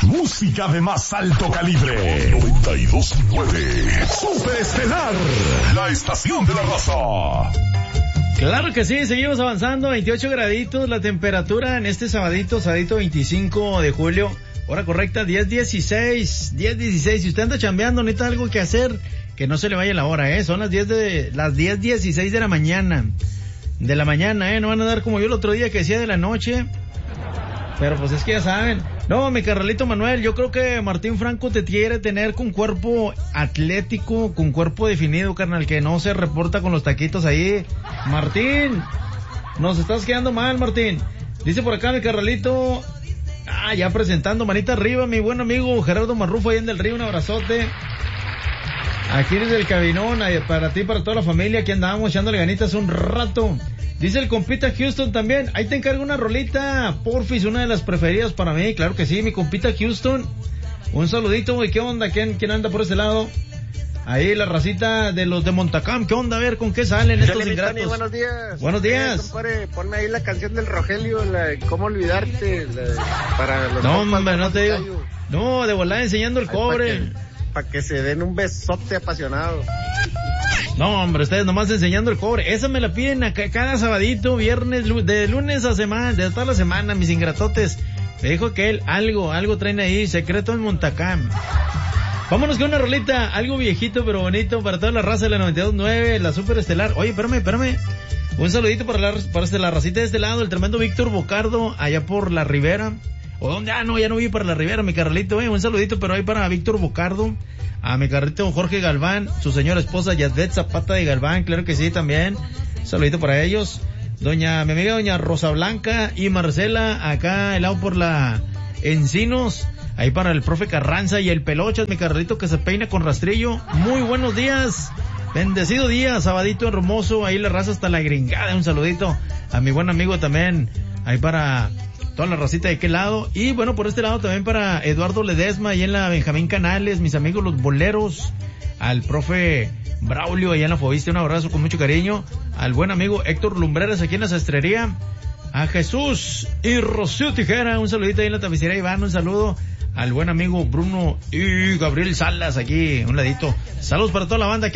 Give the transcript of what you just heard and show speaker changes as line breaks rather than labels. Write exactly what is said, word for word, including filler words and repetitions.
Música de más alto calibre. noventa y dos punto nueve. Super Estelar. La estación de la raza.
Claro que sí, seguimos avanzando. veintiocho graditos la temperatura en este sabadito, sabadito veinticinco de julio. Hora correcta, diez dieciséis. diez dieciséis. Si usted anda chambeando, necesita algo que hacer, que no se le vaya la hora, eh. Son las diez de, las diez dieciséis de la mañana. De la mañana, eh. No van a dar como yo el otro día que decía de la noche. Pero pues es que ya saben. No, mi carnalito Manuel, yo creo que Martín Franco te quiere tener con cuerpo atlético, con cuerpo definido, carnal, que no se reporta con los taquitos ahí. Martín, nos estás quedando mal, Martín. Dice por acá mi carnalito, ah, ya presentando, manita arriba, mi buen amigo Gerardo Marrufo, ahí en Del Río, un abrazote. Aquí desde el cabinón, para ti, para toda la familia, aquí andábamos echándole ganitas un rato. Dice el compita Houston también, ahí te encargo una rolita, porfis, una de las preferidas para mí, claro que sí, mi compita Houston. Un saludito, güey, ¿qué onda? ¿Quién, quién anda por ese lado? Ahí la racita de los de Montacam, ¿qué onda? A ver, ¿con qué salen estos
Dale,
ingratos?
Tony, buenos días.
Buenos días.
Eh, compadre, ponme ahí la canción del Rogelio, la ¿Cómo olvidarte? La, para los
no, hombre, no te digo. Gallo. No, de volada enseñando el cobre.
Para que, que se den un besote apasionado.
No, hombre, ustedes nomás enseñando el cobre. Esa me la piden acá, cada sabadito, viernes, de lunes a semana, de toda la semana, mis ingratotes. Me dijo que él, algo, algo traen ahí, secreto en Montacam. Vámonos con una rolita, algo viejito pero bonito para toda la raza de la noventa y dos punto nueve, la Super Estelar. Oye, espérame, espérame. Un saludito para la, para este, la racita de este lado, el tremendo Víctor Bocardo, allá por la Ribera. ¿O dónde? Ah, no, ya no vi para la Ribera, mi carnalito, eh. Un saludito, pero ahí para Víctor Bocardo. A mi carrito Jorge Galván, su señora esposa Yadvet Zapata de Galván, claro que sí también. Un saludito para ellos. Doña, mi amiga doña Rosa Blanca y Marcela, acá helado por la Encinos. Ahí para el profe Carranza y el Pelochas, mi carrito que se peina con rastrillo. Muy buenos días. Bendecido día, sabadito hermoso. Ahí la raza hasta la gringada. Un saludito a mi buen amigo también. Ahí para toda la racita de aquel lado. Y bueno, por este lado también para Eduardo Ledesma, ahí en la Benjamín Canales, mis amigos los boleros, al profe Braulio, allá en la Fobiste, un abrazo con mucho cariño, al buen amigo Héctor Lumbreras, aquí en la Sastrería, a Jesús y Rocío Tijera, un saludito ahí en la tapicería Iván, un saludo al buen amigo Bruno y Gabriel Salas, aquí, un ladito. Saludos para toda la banda que